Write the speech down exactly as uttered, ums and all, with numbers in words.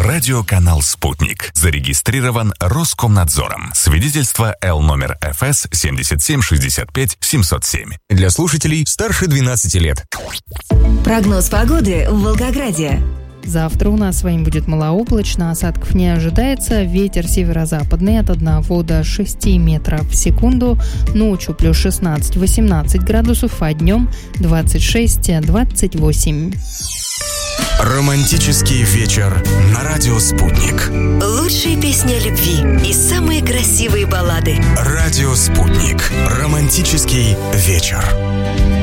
Радиоканал «Спутник». Зарегистрирован Роскомнадзором. Свидетельство Л номер эф эс семьдесят семь шестьдесят пять семьсот семь. Для слушателей старше двенадцати лет. Прогноз погоды в Волгограде. Завтра у нас с вами будет малооблачно, осадков не ожидается, ветер северо-западный от одного до шести метров в секунду, ночью плюс шестнадцать-восемнадцать градусов, а днем двадцать шесть-двадцать восемь. Романтический вечер на радио «Спутник». Лучшие песни о любви и самые красивые баллады. Радио «Спутник». Романтический вечер.